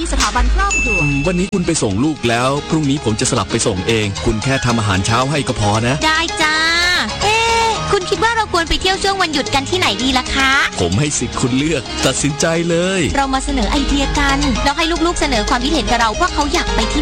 ที่สถาบันครอบครัววันนี้คุณไปส่งลูกแล้วพรุ่งนี้ผมจะสลับไปส่งเองคุณแค่ทำอาหารเช้าให้ก็พอนะได้จ้าคุณคิดว่าเราควรไปเที่ยวช่วงวันหยุดกันที่ไหนดีล่ะคะผมให้สิทธิ์คุณเลือกตัดสินใจเลยเรามาเสนอไอเดียกันแล้วให้ลูกๆเสนอความคิดเห็นกับเราว่าเขาอยากไปที่